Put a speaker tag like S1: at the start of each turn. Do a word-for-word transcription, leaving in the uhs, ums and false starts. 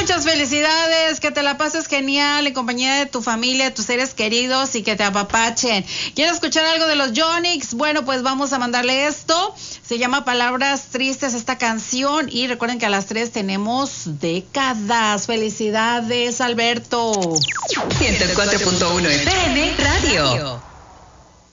S1: Muchas felicidades, que te la pases genial en compañía de tu familia, de tus seres queridos y que te apapachen. ¿Quieres escuchar algo de los Yonix? Bueno, pues vamos a mandarle esto. Se llama Palabras Tristes esta canción y recuerden que a las tres tenemos décadas. Felicidades, Alberto.
S2: ciento cuatro punto uno F M Radio.